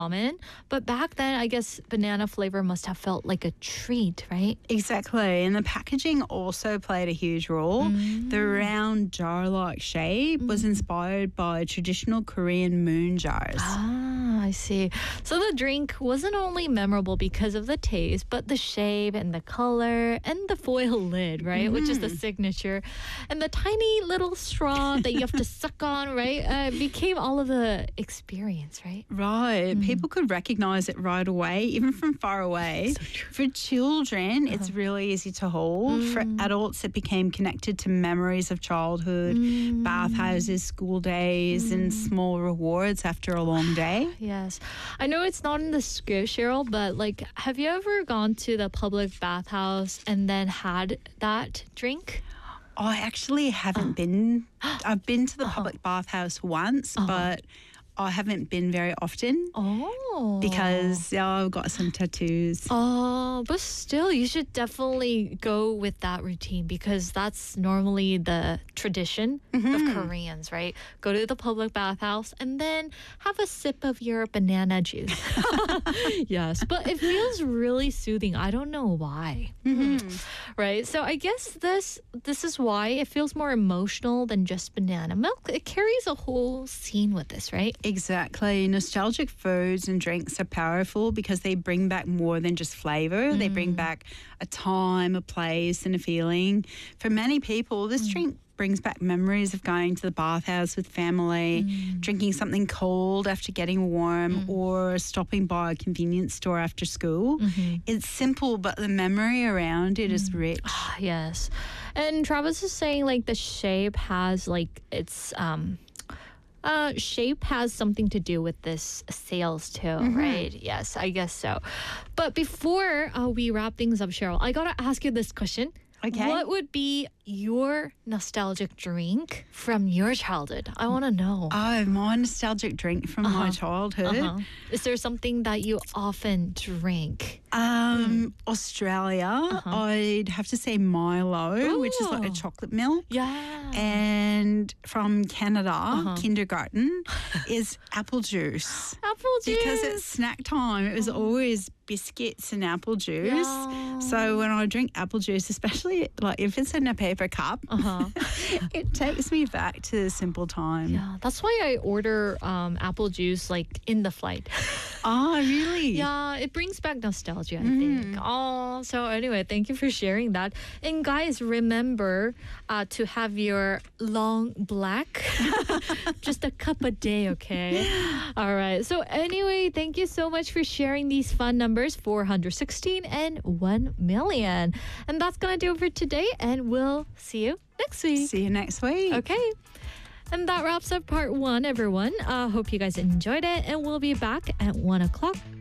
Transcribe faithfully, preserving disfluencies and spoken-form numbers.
common. But back then, I guess banana flavor must have felt like a treat, right? Exactly. And the packaging also played a huge role. Mm. The round jar-like shape was inspired by traditional Korean moon jars. Ah, I see. So the drink wasn't only memorable because of the taste, but the shape and the color and the foil lid, right? Which is the signature. And the tiny little straw that you have to suck on, right? Uh, became all of the experience, right? Right. People could recognize it right away, even from far away. For children, it's really easy to hold. For adults, it became connected to memories of childhood, bathhouses, school days, and small rewards after a long day. Yes. I know it's not in the script, Cheryl, but like, have you ever gone to the public bathhouse and then had that drink? I actually haven't been. I've been to the public bathhouse once, but I haven't been very often Oh. because yeah, I've got some tattoos. Oh, but still, you should definitely go with that routine because that's normally the tradition of Koreans, right? Go to the public bathhouse and then have a sip of your banana juice. Yes, but it feels really soothing. I don't know why. Right? So I guess this this is why it feels more emotional than just banana milk. It carries a whole scene with this, right? Exactly. Nostalgic foods and drinks are powerful because they bring back more than just flavour. They bring back a time, a place, and a feeling. For many people, this drink brings back memories of going to the bathhouse with family, drinking something cold after getting warm, or stopping by a convenience store after school. It's simple, but the memory around it is rich. Ah, yes. And Travis is saying like the shape has like it's um uh shape has something to do with this sales too, right? Yes, I guess so. But before uh, we wrap things up, Cheryl, I gotta ask you this question. Okay. What would be your nostalgic drink from your childhood? I want to know. Oh, my nostalgic drink from my childhood. Uh-huh. Is there something that you often drink? Um, Australia, I'd have to say Milo, which is like a Ooh. chocolate milk. Yeah. And from Canada, kindergarten, is apple juice. Apple juice. Because it's snack time, it was always biscuits and apple juice. Yeah. So when I drink apple juice, especially like if it's in a paper cup, Uh-huh. it takes me back to the simple time. Yeah, that's why I order um, apple juice like in the flight. Oh, really? Yeah, it brings back nostalgia, I think. Oh, so anyway, thank you for sharing that. And guys, remember uh, to have your long black, just a cup a day, okay? All right. So anyway, thank you so much for sharing these fun numbers, four hundred sixteen and one million. And that's going to do it for today, and we'll see you next week. See you next week. Okay. And that wraps up part one, everyone. I uh, hope you guys enjoyed it, and we'll be back at one o'clock